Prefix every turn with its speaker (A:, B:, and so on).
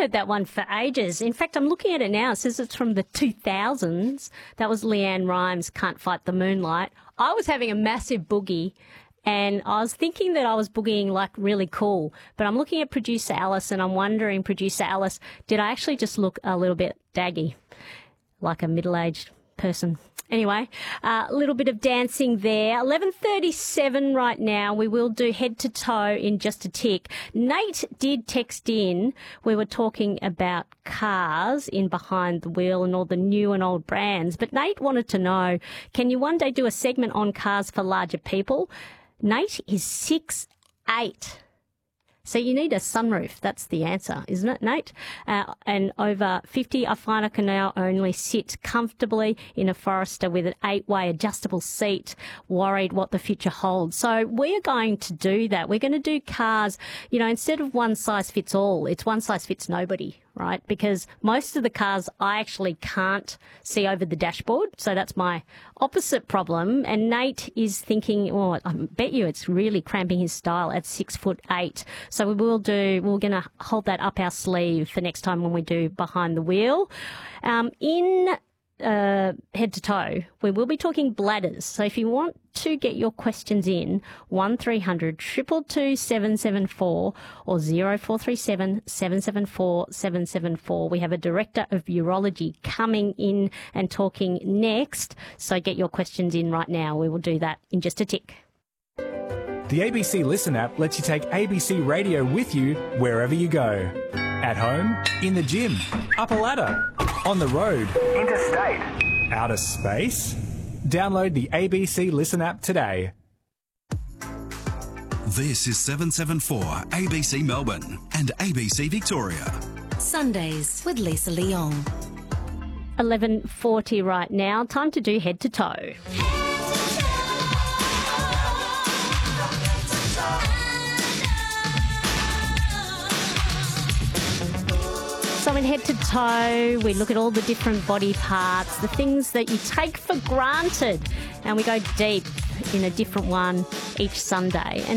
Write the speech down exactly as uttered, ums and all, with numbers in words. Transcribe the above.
A: heard that one for ages. In fact, I'm looking at it now. It says it's from the two thousands. That was Leanne Rimes' Can't Fight the Moonlight. I was having a massive boogie, and I was thinking that I was boogieing like really cool. But I'm looking at producer Alice, and I'm wondering, producer Alice, did I actually just look a little bit daggy, like a middle-aged person? Anyway, a uh, little bit of dancing there. eleven thirty-seven right now. We will do head to toe in just a tick. Nate did text in. We were talking about cars in Behind the Wheel and all the new and old brands. But Nate wanted to know, can you one day do a segment on cars for larger people? Nate is six eight. So you need a sunroof. That's the answer, isn't it, Nate? Uh, and over fifty, I find I can now only sit comfortably in a Forester with an eight-way adjustable seat, worried what the future holds. So we're going to do that. We're going to do cars, you know, instead of one size fits all, it's one size fits nobody, right? Because most of the cars I actually can't see over the dashboard. So that's my opposite problem. And Nate is thinking, oh, I bet you it's really cramping his style at six foot eight. So we will do, we're going to hold that up our sleeve for next time when we do Behind the Wheel. Um, in uh, head to toe, we will be talking bladders. So if you want to get your questions in, one three hundred two two two seven seven four or zero four three seven seven seven four seven seven four. We have a director of urology coming in and talking next. So get your questions in right now. We will do that in just a tick.
B: The A B C Listen app lets you take A B C Radio with you wherever you go. At home, in the gym, up a ladder, on the road, interstate, outer space. Download the A B C Listen app today.
C: This is seven seven four A B C Melbourne and A B C Victoria.
D: Sundays with Lisa Leong.
A: eleven forty right now. Time to do head to toe. So in head to toe, we look at all the different body parts, the things that you take for granted, and we go deep in a different one each Sunday. And